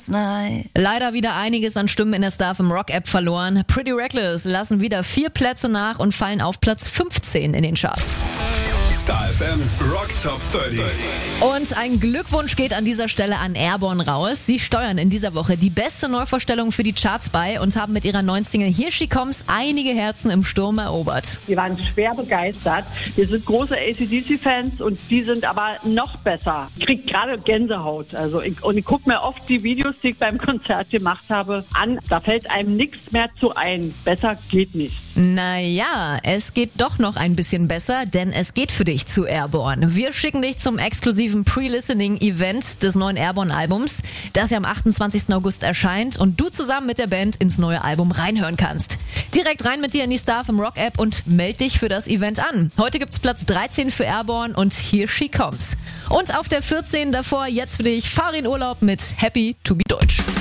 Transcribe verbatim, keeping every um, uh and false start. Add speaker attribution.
Speaker 1: Leider wieder einiges an Stimmen in der Star vom Rock-App verloren. Pretty Reckless lassen wieder vier Plätze nach und fallen auf Platz fünfzehn in den Charts.
Speaker 2: Star F M Rock Top dreißig.
Speaker 1: Und ein Glückwunsch geht an dieser Stelle an Airborne raus. Sie steuern in dieser Woche die beste Neuvorstellung für die Charts bei und haben mit ihrer neuen Single Here She Comes einige Herzen im Sturm erobert.
Speaker 3: Wir waren schwer begeistert. Wir sind große A C D C-Fans und die sind aber noch besser. Ich krieg gerade Gänsehaut. Also ich, und ich gucke mir oft die Videos, die ich beim Konzert gemacht habe, an. Da fällt einem nichts mehr zu ein. Besser geht nicht.
Speaker 1: Naja, es geht doch noch ein bisschen besser, denn es geht für dich zu Airborne. Wir schicken dich zum exklusiven Pre-Listening-Event des neuen Airborne-Albums, das ja am achtundzwanzigsten August erscheint und du zusammen mit der Band ins neue Album reinhören kannst. Direkt rein mit dir in die Star vom Rock-App und meld dich für das Event an. Heute gibt's Platz dreizehn für Airborne und Here She Comes. Und auf der vierzehn davor jetzt für dich Farin Urlaub mit Happy to be Deutsch.